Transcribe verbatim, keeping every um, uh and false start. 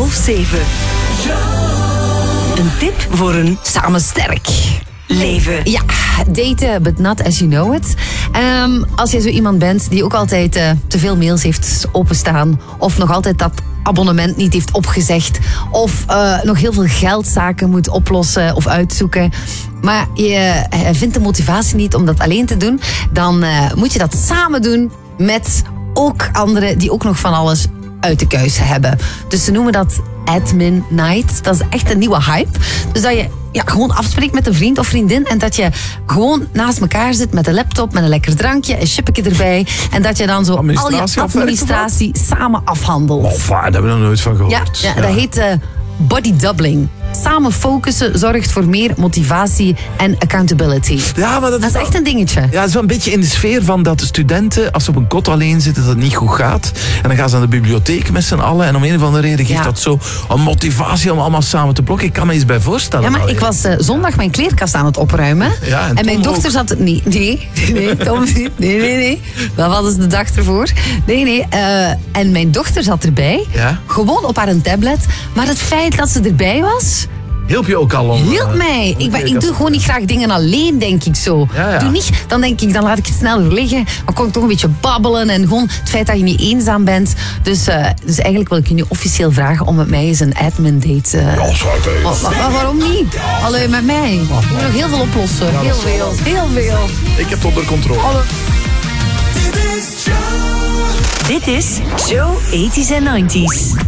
half zeven. Een tip voor een Samen sterk. leven. Ja, daten, but not as you know it. Um, als je zo iemand bent die ook altijd uh, te veel mails heeft openstaan, of nog altijd dat abonnement niet heeft opgezegd, of uh, nog heel veel geldzaken moet oplossen of uitzoeken, maar je uh, vindt de motivatie niet om dat alleen te doen, dan uh, moet je dat samen doen met ook anderen die ook nog van alles uit de kuis hebben. Dus ze noemen dat admin night. Dat is echt een nieuwe hype. Dus dat je ja, gewoon afspreekt met een vriend of vriendin en dat je gewoon naast elkaar zit met een laptop, met een lekker drankje, een chipje erbij en dat je dan zo al je administratie samen afhandelt. Oh, daar hebben we nog nooit van gehoord. Ja, ja, dat heet uh, body doubling. Samen focussen zorgt voor meer motivatie en accountability. Ja, maar dat, dat is wel, echt een dingetje. Ja, het is wel een beetje in de sfeer van dat de studenten, als ze op een kot alleen zitten, dat het niet goed gaat. En dan gaan ze naar de bibliotheek met z'n allen. En om een of andere reden geeft Ja. dat zo een motivatie om allemaal samen te blokken. Ik kan me eens bij voorstellen. Ja, maar nou, ik was uh, zondag mijn kleerkast aan het opruimen. Ja, en en mijn Tom dochter ook. zat... Nee, nee, nee, Tom niet. Nee, nee, nee. Dat was de dag ervoor. Nee, nee. Uh, en mijn dochter zat erbij. Ja? Gewoon op haar tablet. Maar het feit dat ze erbij was... Hielp je ook al om... Hielp uh, mij. om Ik, ben, de ik doe gewoon niet graag dingen alleen, denk ik zo. Ja, ja. Doe niet, dan denk ik, dan laat ik het sneller liggen. Dan kon ik toch een beetje babbelen. En gewoon het feit dat je niet eenzaam bent. Dus, uh, dus eigenlijk wil ik je nu officieel vragen om met mij eens een admin date... Uh, Ja, schat, hè. oh, wa- wa- waarom niet? Allee, met mij. Ik moet nog heel veel oplossen. Heel veel. Heel veel. Ik heb het onder controle. Alle- Dit is Joe eighties en nineties.